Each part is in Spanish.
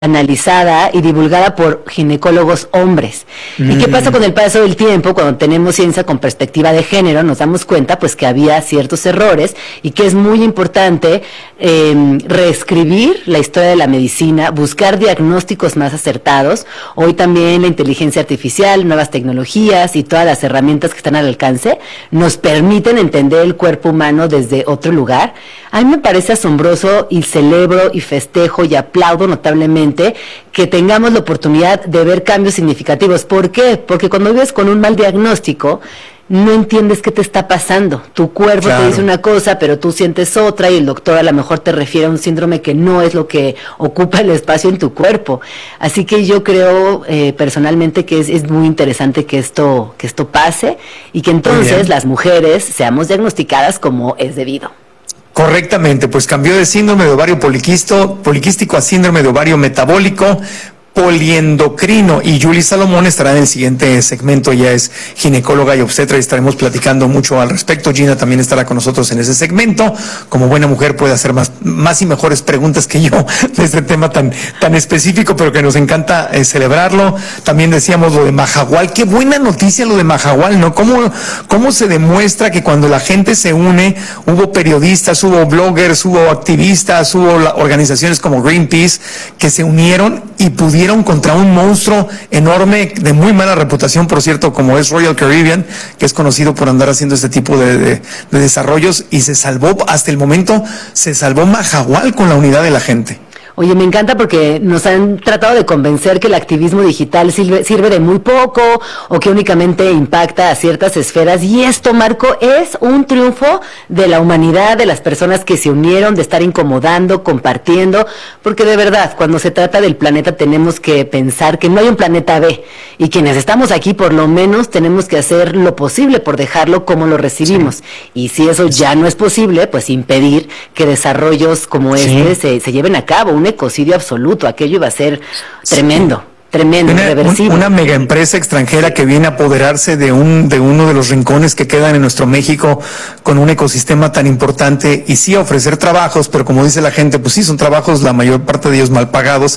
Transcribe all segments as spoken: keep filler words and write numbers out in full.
analizada y divulgada por ginecólogos hombres. Mm. ¿Y qué pasa con el paso del tiempo? Cuando tenemos ciencia con perspectiva de género, nos damos cuenta pues que había ciertos errores y que es muy importante eh, reescribir la historia de la medicina, buscar diagnósticos más acertados. Hoy también la inteligencia artificial, nuevas tecnologías y todas las herramientas que están al alcance nos permiten entender el cuerpo humano desde otro lugar. A mí me parece asombroso y celebro y festejo y aplaudo notablemente que tengamos la oportunidad de ver cambios significativos. ¿Por qué? Porque cuando vives con un mal diagnóstico, no entiendes qué te está pasando. Tu cuerpo claro. te dice una cosa, pero tú sientes otra, y el doctor a lo mejor te refiere a un síndrome que no es lo que ocupa el espacio en tu cuerpo. Así que yo creo eh, personalmente que es, es muy interesante que esto, que esto pase, y que entonces las mujeres seamos diagnosticadas como es debido. Correctamente, pues cambió de síndrome de ovario poliquisto, poliquístico a síndrome de ovario metabólico poliendocrino, y Julie Salomón estará en el siguiente segmento. Ella es ginecóloga y obstetra y estaremos platicando mucho al respecto. Gina también estará con nosotros en ese segmento. Como buena mujer puede hacer más, más y mejores preguntas que yo de este tema tan, tan específico, pero que nos encanta eh, celebrarlo. También decíamos lo de Mahahual. Qué buena noticia lo de Mahahual, ¿no? ¿Cómo, cómo se demuestra que cuando la gente se une, hubo periodistas, hubo bloggers, hubo activistas, hubo la, organizaciones como Greenpeace que se unieron y pudieron contra un monstruo enorme de muy mala reputación, por cierto, como es Royal Caribbean, que es conocido por andar haciendo este tipo de, de, de desarrollos, y se salvó, hasta el momento, se salvó Mahahual con la unidad de la gente. Oye, me encanta porque nos han tratado de convencer que el activismo digital sirve, sirve de muy poco o que únicamente impacta a ciertas esferas, y esto, Marco, es un triunfo de la humanidad, de las personas que se unieron, de estar incomodando, compartiendo, porque de verdad, cuando se trata del planeta tenemos que pensar que no hay un planeta B, y quienes estamos aquí por lo menos tenemos que hacer lo posible por dejarlo como lo recibimos, sí. Y si eso ya no es posible, pues impedir que desarrollos como sí. este se, se lleven a cabo. Un ecocidio absoluto, aquello iba a ser tremendo, sí. tremendo, una, irreversible. Una mega empresa extranjera que viene a apoderarse de un de uno de los rincones que quedan en nuestro México con un ecosistema tan importante, y sí ofrecer trabajos, pero como dice la gente, pues sí, son trabajos, la mayor parte de ellos mal pagados,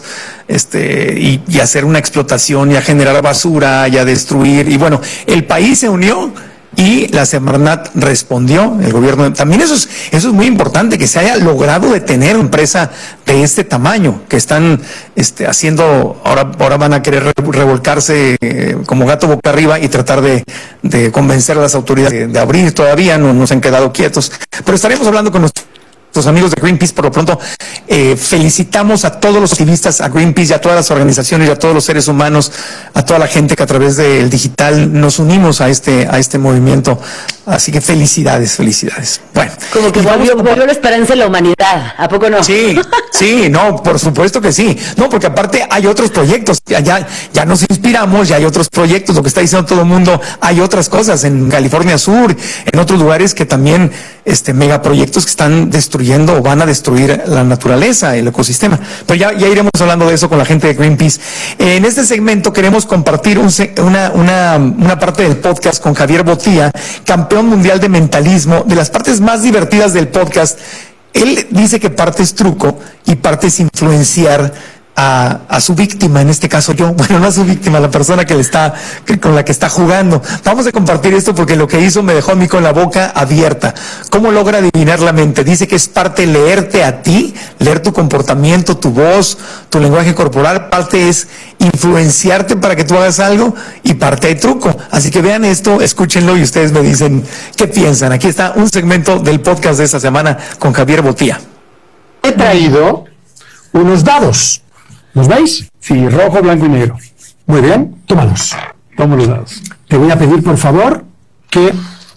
este, y, y hacer una explotación y a generar basura y a destruir, y bueno, el país se unió y la Semarnat respondió, el gobierno. También eso es, eso es muy importante, que se haya logrado detener una empresa de este tamaño, que están este, haciendo, ahora, ahora van a querer revolcarse eh, como gato boca arriba y tratar de, de convencer a las autoridades de, de abrir todavía, no nos han quedado quietos. Pero estaremos hablando con nuestros Los amigos de Greenpeace. Por lo pronto, eh, felicitamos a todos los activistas, a Greenpeace y a todas las organizaciones y a todos los seres humanos, a toda la gente que a través del digital nos unimos a este a este movimiento. Así que felicidades, felicidades. Bueno, como que volvió, volvió la esperanza en la humanidad, ¿a poco no? Sí, sí, no, por supuesto que sí. No, porque aparte hay otros proyectos, ya, ya, ya nos inspiramos, ya hay otros proyectos, lo que está diciendo todo el mundo, hay otras cosas en California Sur, en otros lugares que también, este, megaproyectos que están destruyendo o van a destruir la naturaleza, el ecosistema. Pero ya, ya iremos hablando de eso con la gente de Greenpeace. En este segmento queremos compartir un, una, una, una parte del podcast con Javier Botía, campeón mundial de mentalismo, de las partes más divertidas del podcast. Él dice que parte es truco y parte es influenciar a, a su víctima, en este caso yo, bueno, no a su víctima, a la persona que le está, que, con la que está jugando. Vamos a compartir esto porque lo que hizo me dejó a mí con la boca abierta. ¿Cómo logra adivinar la mente? Dice que es parte leerte a ti, leer tu comportamiento, tu voz, tu lenguaje corporal. Parte es influenciarte para que tú hagas algo, y parte hay truco. Así que vean esto, escúchenlo y ustedes me dicen qué piensan. Aquí está un segmento del podcast de esta semana con Javier Botía. He traído unos dados. ¿Los veis? Sí, rojo, blanco y negro. Muy bien, tómalos. Toma los dados. Te voy a pedir, por favor, que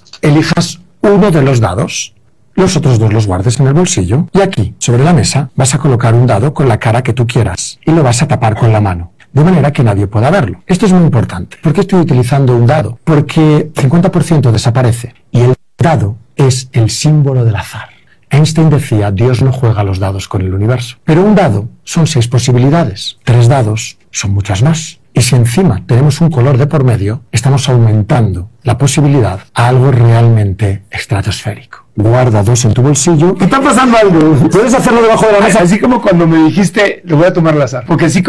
elijas uno de los dados. Los otros dos los guardes en el bolsillo. Y aquí, sobre la mesa, vas a colocar un dado con la cara que tú quieras. Y lo vas a tapar con la mano, de manera que nadie pueda verlo. Esto es muy importante. ¿Por qué estoy utilizando un dado? Porque cincuenta por ciento desaparece. Y el dado es el símbolo del azar. Einstein decía, Dios no juega los dados con el universo. Pero un dado son seis posibilidades. Tres dados son muchas más. Y si encima tenemos un color de por medio, estamos aumentando la posibilidad a algo realmente estratosférico. guarda dos en tu bolsillo. Está pasando algo. Puedes hacerlo debajo de la mesa. Así como cuando me dijiste, lo voy a tomar al azar. Porque sí